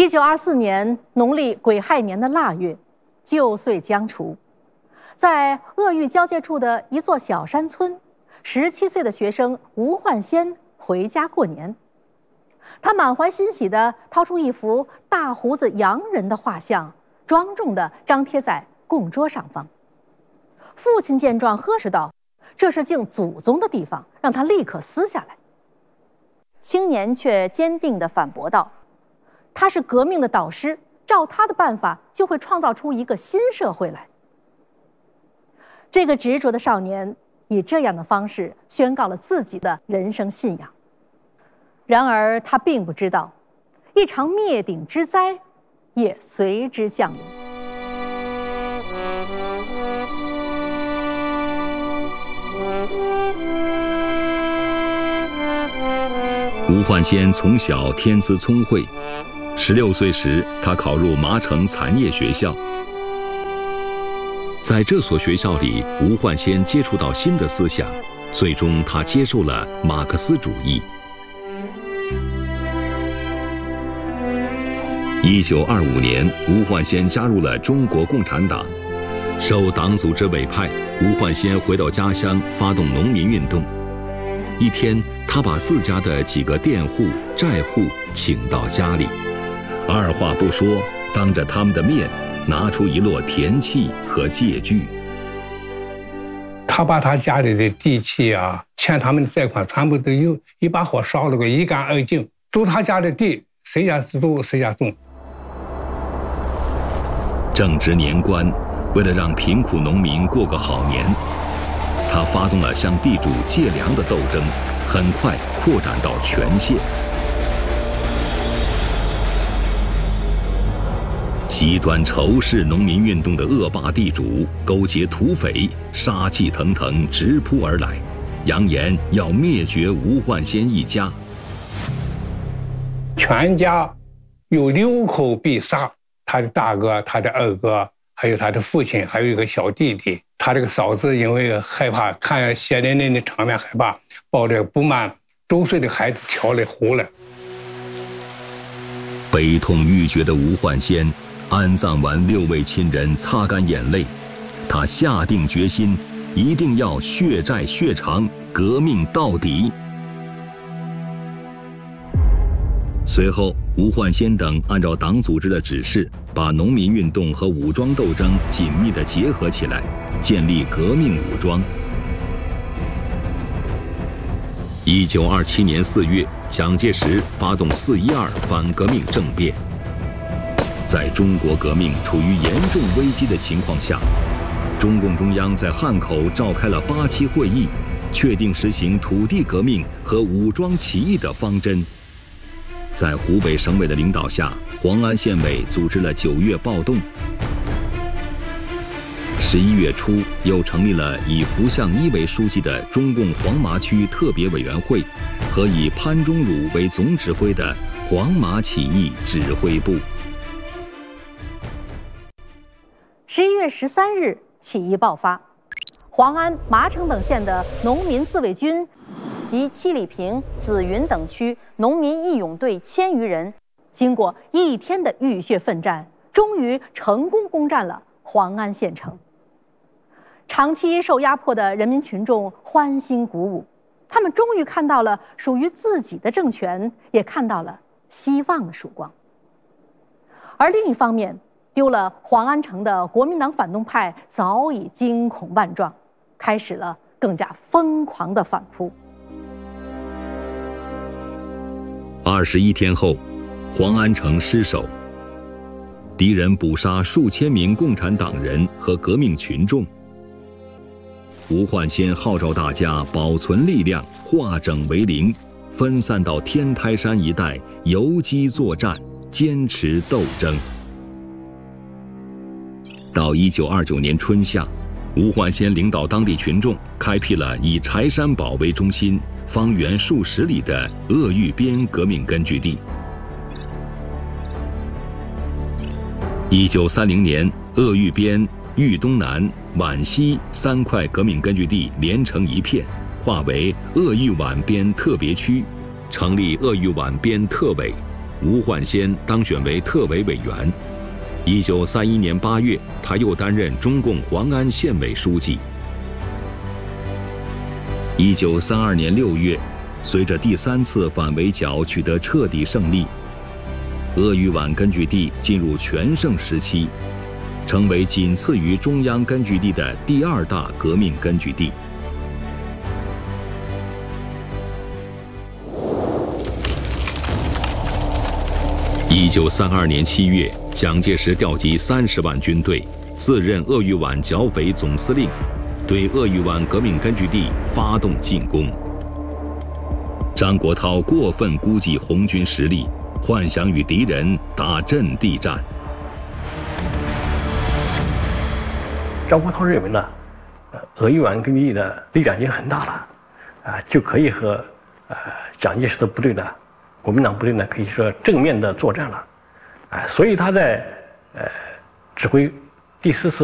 1924年农历癸亥年的腊月，旧岁将除，在鄂豫交界处的一座小山村，17岁的学生吴焕先回家过年。他满怀欣喜地掏出一幅大胡子洋人的画像，庄重地张贴在供桌上方。父亲见状呵斥道：“这是敬祖宗的地方，让他立刻撕下来。”青年却坚定地反驳道：“他是革命的导师，照他的办法就会创造出一个新社会来。”这个执着的少年以这样的方式宣告了自己的人生信仰。然而他并不知道，一场灭顶之灾也随之降临。 吴焕先从小天资聪慧，16岁时他考入麻城蚕业学校。在这所学校里，吴焕先接触到新的思想，最终他接受了马克思主义。1925年，吴焕先加入了中国共产党。受党组织委派，吴焕先回到家乡发动农民运动。一天，他把自家的几个佃户、债户请到家里，二话不说，当着他们的面拿出一摞田契和借据。 他把他家里的地契啊、欠他们的债款全部都用一把火烧了个一干二净，都他家的地，谁家租谁家种。 正值年关，为了让贫苦农民过个好年，他发动了向地主借粮的斗争，很快扩展到全县。极端仇视农民运动的恶霸地主勾结土匪，杀气腾腾直扑而来，扬言要灭绝吴焕先一家。 全家有6口被杀，他的大哥、他的二哥，还有他的父亲，还有一个小弟弟。他这个嫂子因为害怕看血淋淋的场面，害怕抱着不满周岁的孩子跳了湖了。 悲痛欲绝的吴焕先安葬完6位亲人，擦干眼泪，他下定决心，一定要血债血偿，革命到底。随后，吴焕先等按照党组织的指示，把农民运动和武装斗争紧密地结合起来，建立革命武装。1927年4月，蒋介石发动4·12反革命政变。在中国革命处于严重危机的情况下，中共中央在汉口召开了8期会议，确定实行土地革命和武装起义的方针。在湖北省委的领导下，黄安县委组织了9月暴动。11月初，又成立了以符相一为书记的中共黄麻区特别委员会和以潘忠儒为总指挥的黄麻起义指挥部。 11月13日，起义爆发，黄安、麻城等县的农民自卫军及七里坪、紫云等区农民义勇队1000余人，经过1天的浴血奋战，终于成功攻占了黄安县城。长期受压迫的人民群众欢欣鼓舞，他们终于看到了属于自己的政权，也看到了希望的曙光。而另一方面，丢了黄安城的国民党反动派早已惊恐万状，开始了更加疯狂的反扑。 21天后，黄安城失守，敌人捕杀数千名共产党人和革命群众。吴焕先号召大家保存力量，化整为零，分散到天台山一带游击作战，坚持斗争。到1929年春夏，吴焕先领导当地群众开辟了以柴山堡为中心、方圆数十里的鄂豫边革命根据地。1930年，鄂豫边、豫东南、皖西3块革命根据地连成一片，划为鄂豫皖边特别区，成立鄂豫皖边特委， 吴焕先当选为特委委员。1931年8月，他又担任中共黄安县委书记。1932年6月，随着第3次反围剿取得彻底胜利，鄂豫皖根据地进入全盛时期，成为仅次于中央根据地的第2大革命根据地。1932年7月，蒋介石调集30万军队，自任鄂豫皖剿匪总司令，对鄂豫皖革命根据地发动进攻。张国焘过分估计红军实力，幻想与敌人打阵地战。 张国焘认为呢，鄂豫皖根据地的力量已经很大了，就可以和蒋介石的部队呢，国民党部队呢，可以说正面的作战了，所以他在指挥第4次